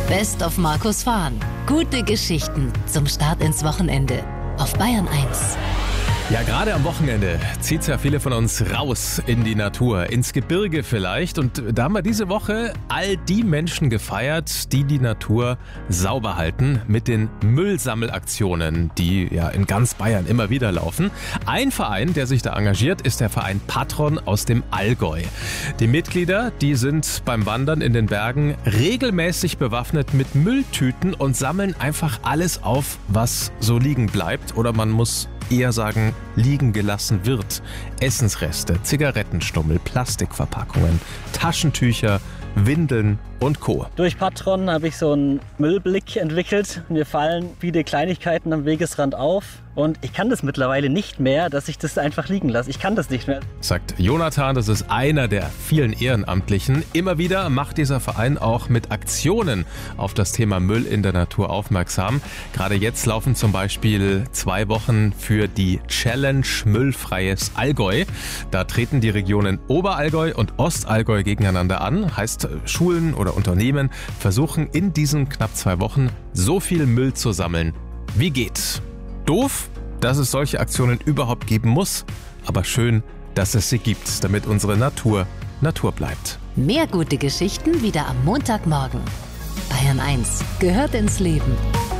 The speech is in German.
Best of Markus Fahn. Gute Geschichten zum Start ins Wochenende auf Bayern 1. Ja, gerade am Wochenende zieht es ja viele von uns raus in die Natur, ins Gebirge vielleicht. Und da haben wir diese Woche all die Menschen gefeiert, die die Natur sauber halten mit den Müllsammelaktionen, die ja in ganz Bayern immer wieder laufen. Ein Verein, der sich da engagiert, ist der Verein Patron aus dem Allgäu. Die Mitglieder, die sind beim Wandern in den Bergen regelmäßig bewaffnet mit Mülltüten und sammeln einfach alles auf, was so liegen bleibt. Oder man muss eher sagen, liegen gelassen wird. Essensreste, Zigarettenstummel, Plastikverpackungen, Taschentücher, Windeln und Co. Durch Patron habe ich so einen Müllblick entwickelt. Mir fallen viele Kleinigkeiten am Wegesrand auf. Und ich kann das mittlerweile nicht mehr, dass ich das einfach liegen lasse. Ich kann das nicht mehr. Sagt Jonathan, das ist einer der vielen Ehrenamtlichen. Immer wieder macht dieser Verein auch mit Aktionen auf das Thema Müll in der Natur aufmerksam. Gerade jetzt laufen zum Beispiel 2 Wochen für die Challenge Müllfreies Allgäu. Da treten die Regionen Oberallgäu und Ostallgäu gegeneinander an. Heißt, Schulen oder Unternehmen versuchen in diesen knapp 2 Wochen so viel Müll zu sammeln, wie geht. Doof, dass es solche Aktionen überhaupt geben muss, aber schön, dass es sie gibt, damit unsere Natur Natur bleibt. Mehr gute Geschichten wieder am Montagmorgen. Bayern 1 gehört ins Leben.